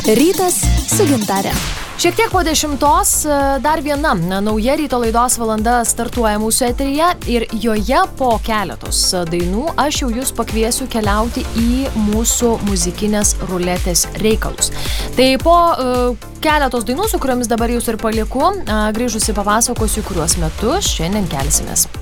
Rytas su Gintare. Šiek tiek po 10 dar viena nauja ryto laidos valanda startuoja mūsų eteryje ir joje po keletos dainų aš jau jūs pakviesiu keliauti į mūsų muzikinės ruletės reikalus. Tai po keletos dainų, su kuriomis dabar jūs ir palieku, grįžusi papasakosiu, kuriuos metus šiandien kelsimės.